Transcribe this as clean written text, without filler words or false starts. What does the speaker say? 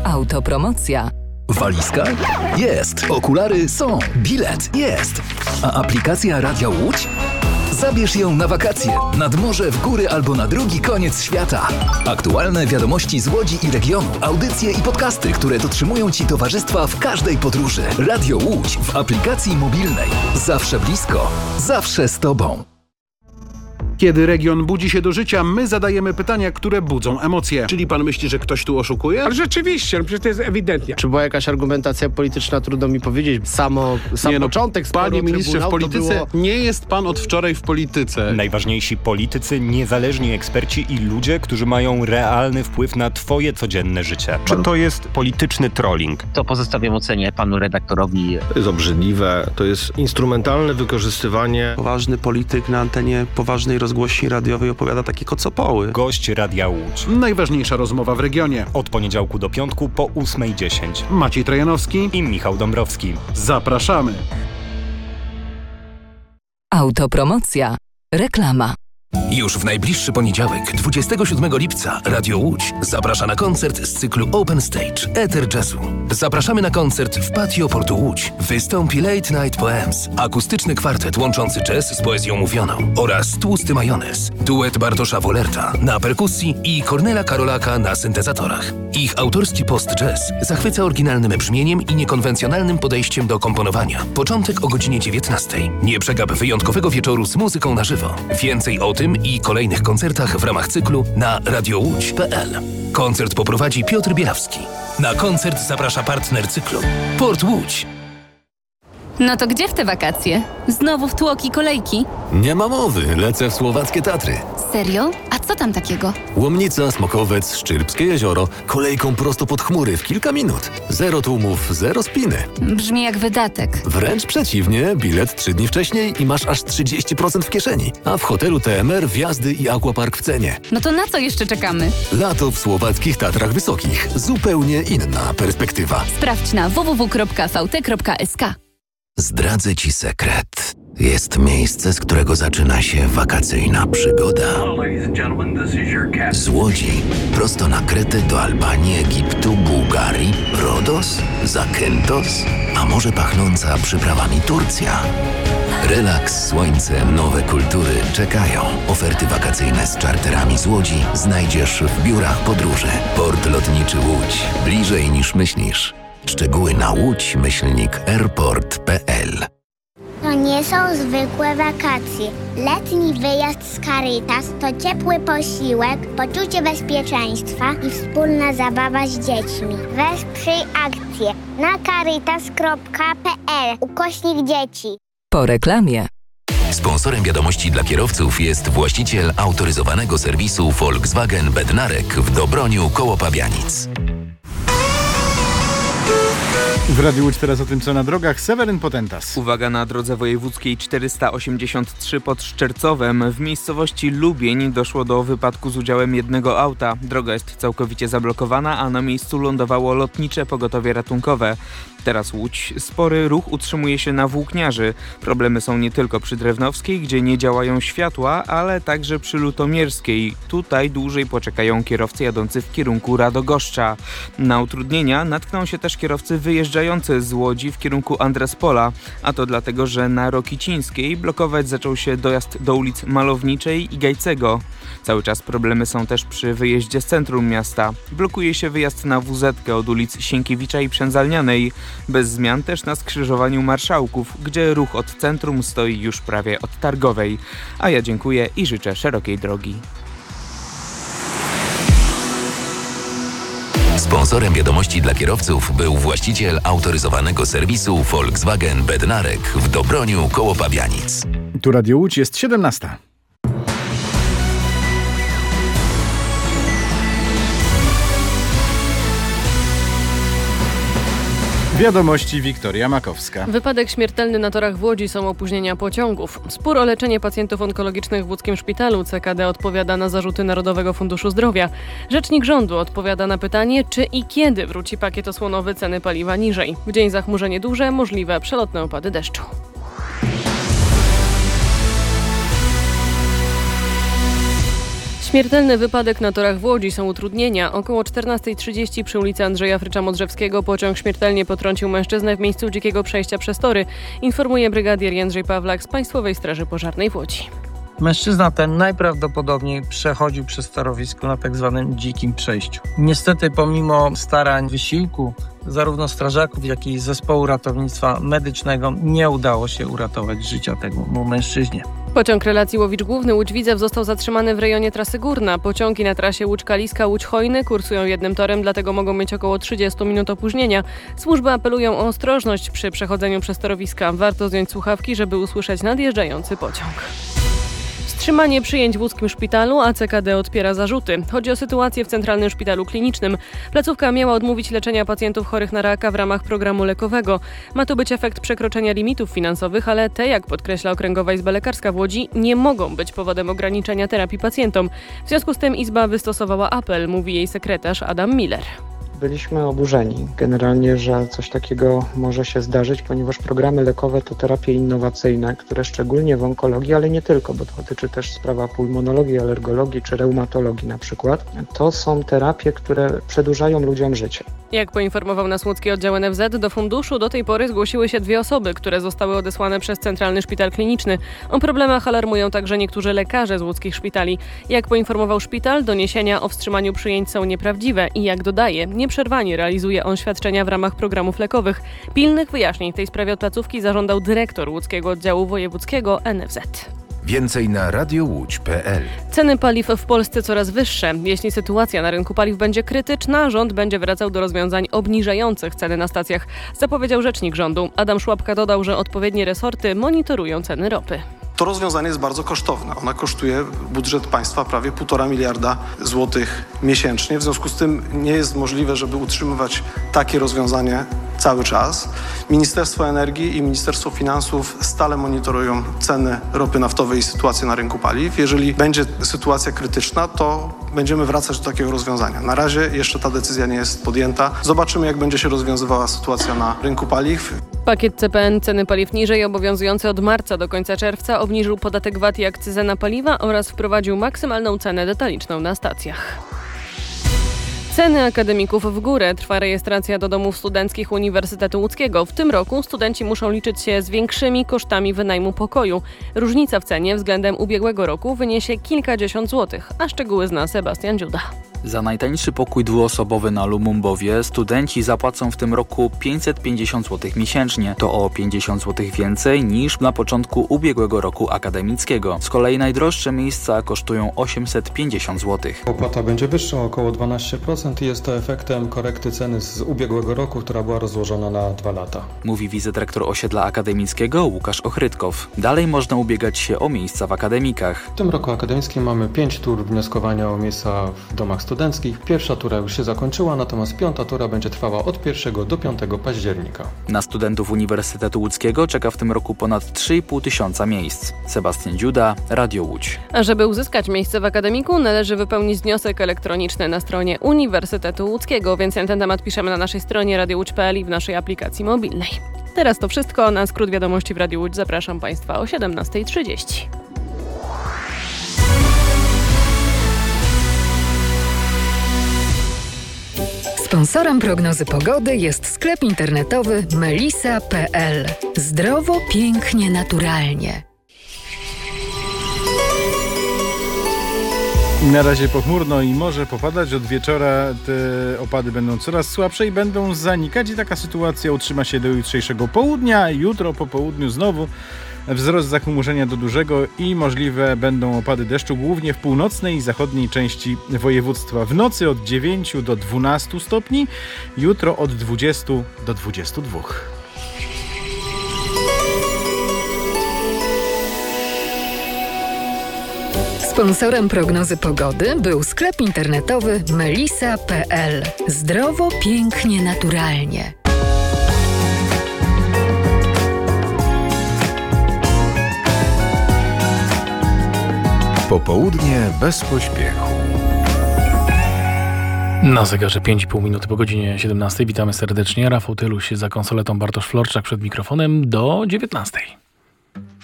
Autopromocja. Walizka? Jest. Okulary są. Bilet? Jest. A aplikacja Radia Łódź? Zabierz ją na wakacje, nad morze, w góry albo na drugi koniec świata. Aktualne wiadomości z Łodzi i regionu, audycje i podcasty, które dotrzymują Ci towarzystwa w każdej podróży. Radio Łódź w aplikacji mobilnej. Zawsze blisko, zawsze z Tobą. Kiedy region budzi się do życia, my zadajemy pytania, które budzą emocje. Czyli pan myśli, że ktoś tu oszukuje? Ale rzeczywiście, przecież to jest ewidentnie. Czy była jakaś argumentacja polityczna, trudno mi powiedzieć. Sam początek sporu. Panie ministrze, w polityce nie jest pan od wczoraj w polityce. Najważniejsi politycy, niezależni eksperci i ludzie, którzy mają realny wpływ na twoje codzienne życie. Czy to jest polityczny trolling? To pozostawiam ocenie panu redaktorowi. To jest obrzydliwe, to jest instrumentalne wykorzystywanie. Poważny polityk na antenie poważnej rozgłośni radiowej opowiada takie kocopoły. Gość Radia Łódź. Najważniejsza rozmowa w regionie. Od poniedziałku do piątku po 8:10. Maciej Trajanowski I Michał Dąbrowski. Zapraszamy. Autopromocja. Reklama. Już w najbliższy poniedziałek, 27 lipca, Radio Łódź zaprasza na koncert z cyklu Open Stage Eter Jazzu. Zapraszamy na koncert w patio Portu Łódź. Wystąpi Late Night Poems, akustyczny kwartet łączący jazz z poezją mówioną oraz Tłusty Majonez, duet Bartosza Wolerta na perkusji i Kornela Karolaka na syntezatorach. Ich autorski post-jazz zachwyca oryginalnym brzmieniem i niekonwencjonalnym podejściem do komponowania. Początek o godzinie 19:00. Nie przegap wyjątkowego wieczoru z muzyką na żywo. Więcej o tym i kolejnych koncertach w ramach cyklu na radiołódź.pl. Koncert poprowadzi Piotr Bielawski. Na koncert zaprasza partner cyklu Port Łódź. No to gdzie w te wakacje? Znowu w tłoki kolejki? Nie ma mowy, lecę w słowackie Tatry. Serio? A co tam takiego? Łomnica, Smokowiec, Szczyrbskie jezioro, kolejką prosto pod chmury w kilka minut. Zero tłumów, zero spiny. Brzmi jak wydatek. Wręcz przeciwnie, bilet 3 dni wcześniej i masz aż 30% w kieszeni. A w hotelu TMR wjazdy i aquapark w cenie. No to na co jeszcze czekamy? Lato w słowackich Tatrach Wysokich. Zupełnie inna perspektywa. Sprawdź na www.vt.sk. Zdradzę Ci sekret. Jest miejsce, z którego zaczyna się wakacyjna przygoda. Z Łodzi prosto na Kretę do Albanii, Egiptu, Bułgarii, Rodos, Zakynthos, a może pachnąca przyprawami Turcja. Relaks, słońce, nowe kultury czekają. Oferty wakacyjne z czarterami z Łodzi znajdziesz w biurach podróży. Port Lotniczy Łódź. Bliżej niż myślisz. Szczegóły na łódź-airport.pl. To nie są zwykłe wakacje. Letni wyjazd z Caritas to ciepły posiłek, poczucie bezpieczeństwa i wspólna zabawa z dziećmi. Wesprzyj akcję na caritas.pl/dzieci. Po reklamie. Sponsorem wiadomości dla kierowców jest właściciel autoryzowanego serwisu Volkswagen Bednarek w Dobroniu koło Pabianic. W Radiu Łódź teraz o tym, co na drogach. Seweryn Potentas. Uwaga, na drodze wojewódzkiej 483 pod Szczercowem w miejscowości Lubień doszło do wypadku z udziałem jednego auta. Droga jest całkowicie zablokowana, a na miejscu lądowało lotnicze pogotowie ratunkowe. Teraz Łódź. Spory ruch utrzymuje się na Włókniarzy. Problemy są nie tylko przy Drewnowskiej, gdzie nie działają światła, ale także przy Lutomierskiej. Tutaj dłużej poczekają kierowcy jadący w kierunku Radogoszcza. Na utrudnienia natkną się też kierowcy wyjeżdżający z Łodzi w kierunku Andrespola, a to dlatego, że na Rokicińskiej blokować zaczął się dojazd do ulic Malowniczej i Gajcego. Cały czas problemy są też przy wyjeździe z centrum miasta. Blokuje się wyjazd na WZ-kę od ulic Sienkiewicza i Przędzalnianej. Bez zmian też na skrzyżowaniu Marszałków, gdzie ruch od centrum stoi już prawie od Targowej. A ja dziękuję i życzę szerokiej drogi. Sponsorem wiadomości dla kierowców był właściciel autoryzowanego serwisu Volkswagen Bednarek w Dobroniu koło Pabianic. Tu Radio Łódź, jest 17. Wiadomości Wiktoria Makowska. Wypadek śmiertelny na torach w Łodzi, są opóźnienia pociągów. Spór o leczenie pacjentów onkologicznych w łódzkim szpitalu. CKD odpowiada na zarzuty Narodowego Funduszu Zdrowia. Rzecznik rządu odpowiada na pytanie, czy i kiedy wróci pakiet osłonowy, ceny paliwa niżej. W dzień zachmurzenie duże, możliwe przelotne opady deszczu. Śmiertelny wypadek na torach w Łodzi, są utrudnienia. Około 14:30 przy ulicy Andrzeja Frycza-Modrzewskiego pociąg śmiertelnie potrącił mężczyznę w miejscu dzikiego przejścia przez tory, informuje brygadier Jędrzej Pawlak z Państwowej Straży Pożarnej w Łodzi. Mężczyzna ten najprawdopodobniej przechodził przez torowisko na tak zwanym dzikim przejściu. Niestety pomimo starań, wysiłku zarówno strażaków, jak i zespołu ratownictwa medycznego nie udało się uratować życia temu mężczyźnie. Pociąg relacji Łowicz Główny Łódź-Widzew został zatrzymany w rejonie trasy Górna. Pociągi na trasie Łódź-Kaliska, Łódź-Chojny kursują jednym torem, dlatego mogą mieć około 30 minut opóźnienia. Służby apelują o ostrożność przy przechodzeniu przez torowiska. Warto zdjąć słuchawki, żeby usłyszeć nadjeżdżający pociąg. Wstrzymanie przyjęć w łódzkim szpitalu, a CKD odpiera zarzuty. Chodzi o sytuację w Centralnym Szpitalu Klinicznym. Placówka miała odmówić leczenia pacjentów chorych na raka w ramach programu lekowego. Ma to być efekt przekroczenia limitów finansowych, ale te, jak podkreśla Okręgowa Izba Lekarska w Łodzi, nie mogą być powodem ograniczenia terapii pacjentom. W związku z tym Izba wystosowała apel, mówi jej sekretarz Adam Miller. Byliśmy oburzeni generalnie, że coś takiego może się zdarzyć, ponieważ programy lekowe to terapie innowacyjne, które szczególnie w onkologii, ale nie tylko, bo to dotyczy też sprawa pulmonologii, alergologii czy reumatologii na przykład. To są terapie, które przedłużają ludziom życie. Jak poinformował nas łódzki oddział NFZ, do funduszu do tej pory zgłosiły się 2 osoby, które zostały odesłane przez Centralny Szpital Kliniczny. O problemach alarmują także niektórzy lekarze z łódzkich szpitali. Jak poinformował szpital, doniesienia o wstrzymaniu przyjęć są nieprawdziwe i jak dodaje, nieprzerwanie realizuje on świadczenia w ramach programów lekowych. Pilnych wyjaśnień w tej sprawie od placówki zażądał dyrektor łódzkiego oddziału wojewódzkiego NFZ. Więcej na radiołódź.pl. Ceny paliw w Polsce coraz wyższe. Jeśli sytuacja na rynku paliw będzie krytyczna, rząd będzie wracał do rozwiązań obniżających ceny na stacjach, zapowiedział rzecznik rządu. Adam Szłapka dodał, że odpowiednie resorty monitorują ceny ropy. To rozwiązanie jest bardzo kosztowne. Ona kosztuje budżet państwa prawie 1,5 miliarda złotych miesięcznie. W związku z tym nie jest możliwe, żeby utrzymywać takie rozwiązanie cały czas. Ministerstwo Energii i Ministerstwo Finansów stale monitorują ceny ropy naftowej i sytuację na rynku paliw. Jeżeli będzie sytuacja krytyczna, to będziemy wracać do takiego rozwiązania. Na razie jeszcze ta decyzja nie jest podjęta. Zobaczymy, jak będzie się rozwiązywała sytuacja na rynku paliw. Pakiet CPN ceny paliw niżej obowiązujący od marca do końca czerwca obniżył podatek VAT i akcyzę na paliwa oraz wprowadził maksymalną cenę detaliczną na stacjach. Ceny akademików w górę. Trwa rejestracja do domów studenckich Uniwersytetu Łódzkiego. W tym roku studenci muszą liczyć się z większymi kosztami wynajmu pokoju. Różnica w cenie względem ubiegłego roku wyniesie kilkadziesiąt złotych, a szczegóły zna Sebastian Dziuda. Za najtańszy pokój dwuosobowy na Lumumbowie studenci zapłacą w tym roku 550 zł miesięcznie. To o 50 zł więcej niż na początku ubiegłego roku akademickiego. Z kolei najdroższe miejsca kosztują 850 zł. Opłata będzie wyższa, około 12% i jest to efektem korekty ceny z ubiegłego roku, która była rozłożona na 2 lata. Mówi wicedyrektor osiedla akademickiego Łukasz Ochrytkow. Dalej można ubiegać się o miejsca w akademikach. W tym roku akademickim mamy 5 tur wnioskowania o miejsca w domach studenckich. Pierwsza tura już się zakończyła, natomiast 5. tura będzie trwała od 1 do 5 października. Na studentów Uniwersytetu Łódzkiego czeka w tym roku ponad 3,5 tysiąca miejsc. Sebastian Dziuda, Radio Łódź. A żeby uzyskać miejsce w akademiku, należy wypełnić wniosek elektroniczny na stronie Uniwersytetu Łódzkiego. Więcej na ten temat piszemy na naszej stronie radiołódź.pl i w naszej aplikacji mobilnej. Teraz to wszystko. Na skrót wiadomości w Radiu Łódź zapraszam Państwa o 17:30. Sponsorem prognozy pogody jest sklep internetowy melisa.pl. Zdrowo, pięknie, naturalnie. Na razie pochmurno i może popadać. Od wieczora te opady będą coraz słabsze i będą zanikać. I taka sytuacja utrzyma się do jutrzejszego południa. Jutro po południu znowu wzrost zachmurzenia do dużego i możliwe będą opady deszczu głównie w północnej i zachodniej części województwa. W nocy od 9 do 12 stopni, jutro od 20 do 22. Sponsorem prognozy pogody był sklep internetowy melisa.pl. Zdrowo, pięknie, naturalnie. Popołudnie bez pośpiechu. Na zegarze 5,5 minuty po godzinie 17. Witamy serdecznie. Rafał Tyluś za konsoletą, Bartosz Florczak przed mikrofonem do 19.